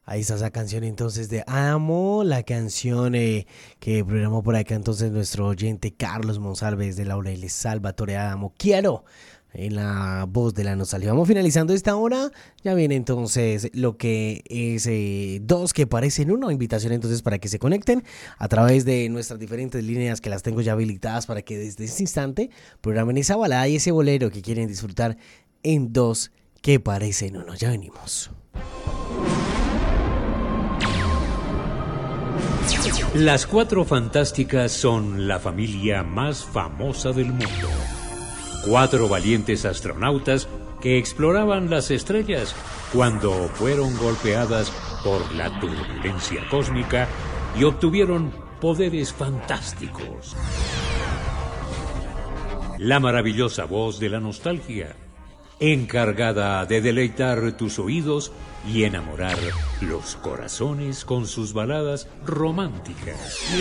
Ahí está esa canción entonces de Amo, la canción que programó por acá entonces nuestro oyente Carlos Monsalves de Laureles Salvatore Adamo. Quiero en la voz de la nostalgia. Vamos finalizando esta hora. Ya viene entonces lo que es dos que parecen uno. Invitación entonces para que se conecten a través de nuestras diferentes líneas que las tengo ya habilitadas para que desde este instante programen esa balada y ese bolero que quieren disfrutar en dos que parecen uno. Ya venimos. Las Cuatro Fantásticas son la familia más famosa del mundo. 4 valientes astronautas que exploraban las estrellas cuando fueron golpeadas por la turbulencia cósmica y obtuvieron poderes fantásticos. La maravillosa voz de la nostalgia, encargada de deleitar tus oídos y enamorar los corazones con sus baladas románticas.